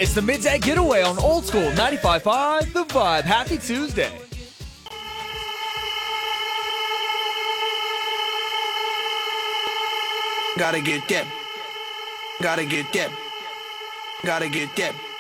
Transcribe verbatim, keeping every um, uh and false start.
It's the Midday Getaway on Old School ninety-five point five The Vibe. Happy Tuesday. Gotta get that. Gotta get that. Gotta get that.